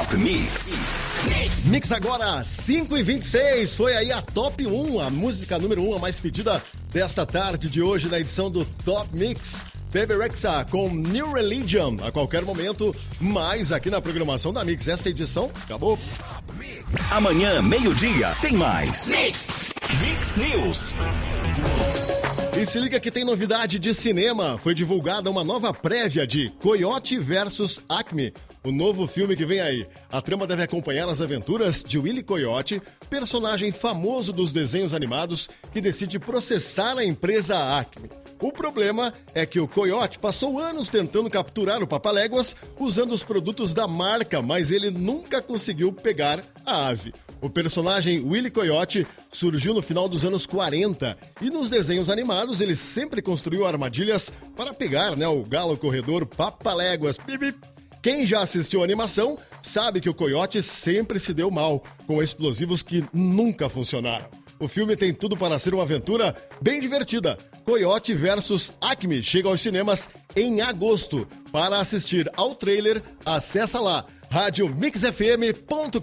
Top Mix. Mix agora, 5h26. Foi aí a Top 1, a música número 1, a mais pedida desta tarde de hoje na edição do Top Mix. Bebe Rexha com New Religion a qualquer momento, mais aqui na programação da Mix. Essa edição acabou. Amanhã, meio-dia, tem mais. Mix News. E se liga que tem novidade de cinema. Foi divulgada uma nova prévia de Coyote vs Acme, o novo filme que vem aí. A trama deve acompanhar as aventuras de Willy Coyote, personagem famoso dos desenhos animados que decide processar a empresa Acme. O problema é que o Coyote passou anos tentando capturar o Papaléguas usando os produtos da marca, mas ele nunca conseguiu pegar a ave. O personagem Willy Coyote surgiu no final dos anos 40 e nos desenhos animados ele sempre construiu armadilhas para pegar, o galo corredor Papaléguas. Quem já assistiu a animação sabe que o Coyote sempre se deu mal com explosivos que nunca funcionaram. O filme tem tudo para ser uma aventura bem divertida. Coyote vs Acme chega aos cinemas em agosto. Para assistir ao trailer, acessa lá radiomixfm.com.br.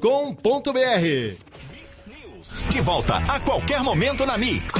De volta a qualquer momento na Mix.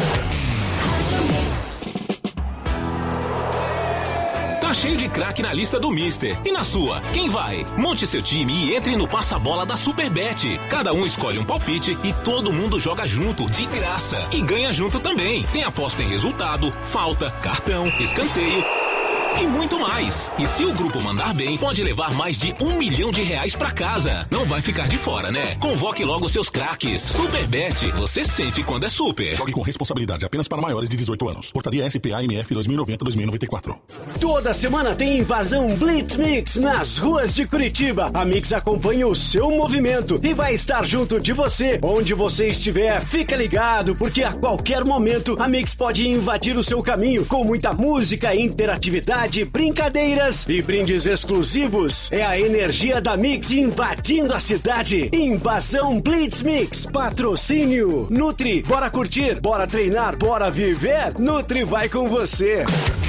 Tá cheio de craque na lista do Mister. E na sua, quem vai? Monte seu time e entre no passa-bola da Superbet. Cada um escolhe um palpite e todo mundo joga junto, de graça. E ganha junto também. Tem aposta em resultado, falta, cartão, escanteio e muito mais. E se o grupo mandar bem, pode levar mais de R$1 milhão pra casa. Não vai ficar de fora, né? Convoque logo seus craques. Superbet, você sente quando é super. Jogue com responsabilidade apenas para maiores de 18 anos. Portaria SPA-MF 2090-2094. Toda semana tem invasão Blitz Mix nas ruas de Curitiba. A Mix acompanha o seu movimento e vai estar junto de você, onde você estiver. Fica ligado, porque a qualquer momento a Mix pode invadir o seu caminho com muita música, interatividade, brincadeiras e brindes exclusivos. É a energia da Mix invadindo a cidade. Invasão Blitz Mix. Patrocínio Nutri. Bora curtir, bora treinar, bora viver. Nutri vai com você.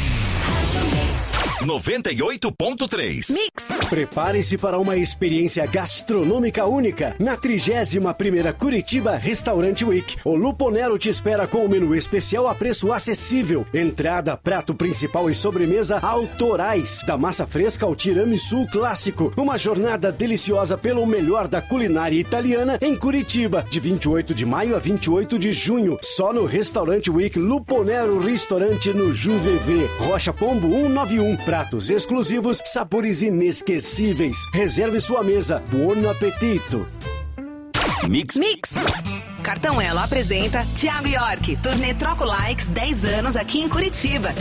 98.3 Mix. Prepare-se para uma experiência gastronômica única na 31ª Curitiba Restaurant Week. O Luponero te espera com o menu especial a preço acessível. Entrada, prato principal e sobremesa autorais. Da massa fresca ao tiramisu clássico. Uma jornada deliciosa pelo melhor da culinária italiana em Curitiba, de 28 de maio a 28 de junho. Só no Restaurant Week Luponero Restaurante no Juvevê. Rocha Pombo 191. Pratos exclusivos, sabores inesquecíveis. Reserve sua mesa. Buon appetito. Mix. Cartão Elo apresenta Thiago York, turnê Troco Likes 10 anos aqui em Curitiba.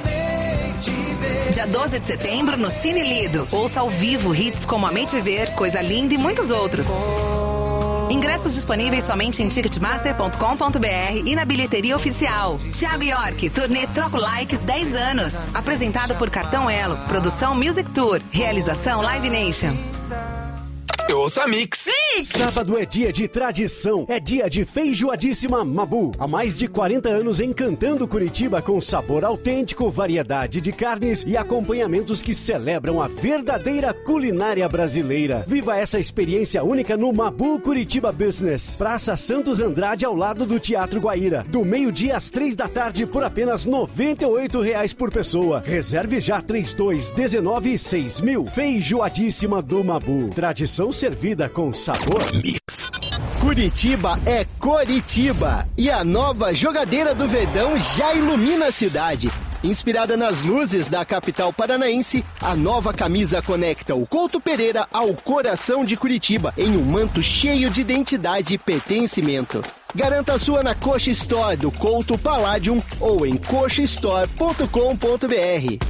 Dia 12 de setembro no Cine Lido. Ouça ao vivo hits como Amei Te Ver, Coisa Linda e muitos outros. Ingressos disponíveis somente em ticketmaster.com.br e na bilheteria oficial. Thiago York, turnê Troco Likes 10 anos. Apresentado por Cartão Elo. Produção Music Tour. Realização Live Nation. Ouça Mix. Sábado é dia de tradição, é dia de feijoadíssima Mabu. Há mais de 40 anos encantando Curitiba com sabor autêntico, variedade de carnes e acompanhamentos que celebram a verdadeira culinária brasileira. Viva essa experiência única no Mabu Curitiba Business. Praça Santos Andrade ao lado do Teatro Guaíra. Do meio-dia às 3 da tarde por apenas R$ 98 por pessoa. Reserve já 3219-6000. Feijoadíssima do Mabu. Tradição servida com sabor. Mix. Curitiba é Coritiba e a nova jogadeira do Verdão já ilumina a cidade. Inspirada nas luzes da capital paranaense, a nova camisa conecta o Couto Pereira ao coração de Curitiba em um manto cheio de identidade e pertencimento. Garanta a sua na Coxa Store do Couto Palladium ou em coxastore.com.br.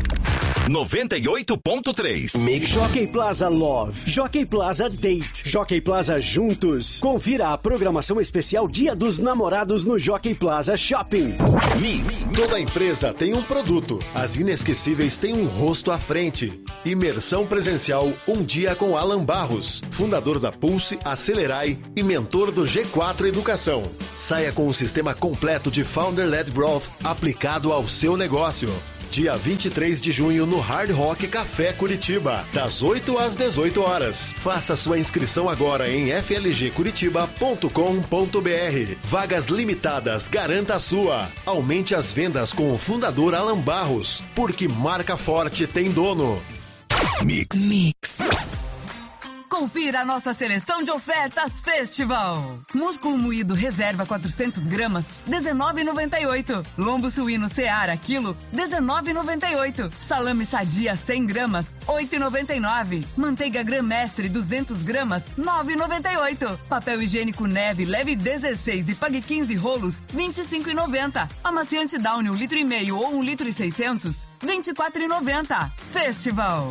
98.3 Mix. Jockey Plaza Love, Jockey Plaza Date, Jockey Plaza Juntos. Confira a programação especial Dia dos Namorados no Jockey Plaza Shopping. Mix. Toda empresa tem um produto. As Inesquecíveis têm um rosto à frente. Imersão presencial Um Dia com Alan Barros, fundador da Pulse, Acelerai e mentor do G4 Educação. Saia com um sistema completo de Founder-Led Growth aplicado ao seu negócio. dia 23 de junho no Hard Rock Café Curitiba, das 8 às 18 horas. Faça sua inscrição agora em flgcuritiba.com.br. Vagas limitadas, garanta a sua. Aumente as vendas com o fundador Alan Barros, porque marca forte tem dono. Mix. Confira a nossa seleção de ofertas Festival. Músculo moído reserva 400 gramas, R$19,98. Lombo suíno Seara, quilo, R$19,98. Salame sadia 100 gramas, R$8,99. Manteiga Grã-Mestre 200 gramas, R$9,98. Papel higiênico Neve leve 16 e pague 15 rolos, R$25,90. Amaciante Downy 1,5 litro ou 1,6 litro, R$24,90. Festival.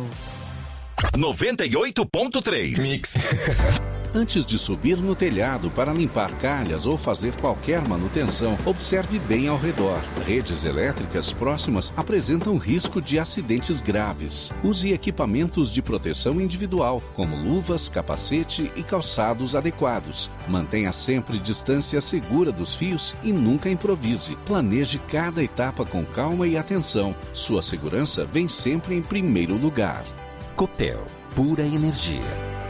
98.3 Mix. Antes de subir no telhado para limpar calhas ou fazer qualquer manutenção, observe bem ao redor. Redes elétricas próximas apresentam risco de acidentes graves. Use equipamentos de proteção individual, como luvas, capacete e calçados adequados. Mantenha sempre distância segura dos fios e nunca improvise. Planeje cada etapa com calma e atenção. Sua segurança vem sempre em primeiro lugar. Copel, pura energia.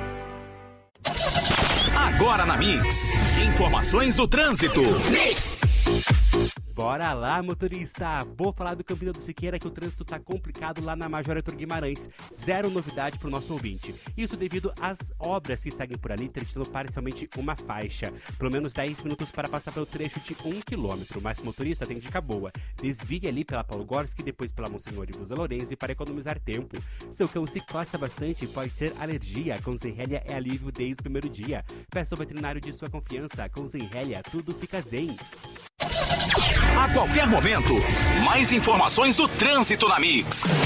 Agora na Mix, informações do trânsito. Mix. Bora lá, motorista! Vou falar do Campina do Siqueira que o trânsito tá complicado lá na Major Arthur Guimarães. Zero novidade pro nosso ouvinte. Isso devido às obras que seguem por ali, interditando parcialmente uma faixa. Pelo menos 10 minutos para passar pelo trecho de 1 quilômetro. Mas motorista tem dica boa. Desvie ali pela Paulo Gorski, depois pela Monsenhor Ivusa Lorenzi para economizar tempo. Seu cão se coça bastante, pode ser alergia. Com Zenrelia é alívio desde o primeiro dia. Peça ao veterinário de sua confiança. Com Zenrelia, tudo fica zen. A qualquer momento, mais informações do trânsito na Mix.